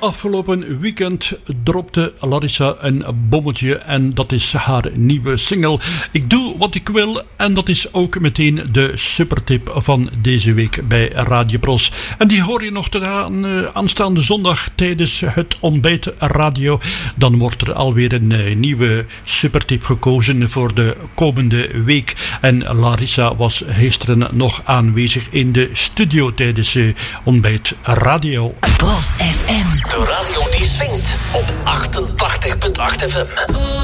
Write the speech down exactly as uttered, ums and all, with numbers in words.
Afgelopen weekend dropte Larissa een bommetje en dat is haar nieuwe single Ik Doe Wat Ik Wil en dat is ook meteen de supertip van deze week bij Radio Bros. En die hoor je nog te aan, uh, aanstaande zondag tijdens het ontbijt radio. Dan wordt er alweer een uh, nieuwe supertip gekozen voor de komende week. En Larissa was gisteren nog aanwezig in de studio tijdens uh, ontbijt radio. Bros F M. De radio die swingt op achtentachtig komma acht F M.